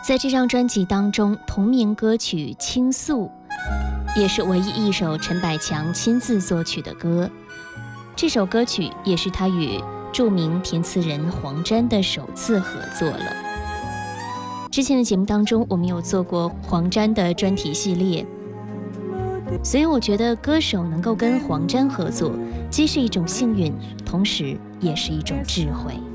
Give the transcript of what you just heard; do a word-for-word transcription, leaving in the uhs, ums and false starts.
在这张专辑当中，同名歌曲《倾诉》也是唯一一首陈百强亲自作曲的歌。这首歌曲也是他与著名填词人黄沾的首次合作了。之前的节目当中，我们有做过黄沾的专题系列，所以我觉得歌手能够跟黄沾合作，既是一种幸运，同时也是一种智慧。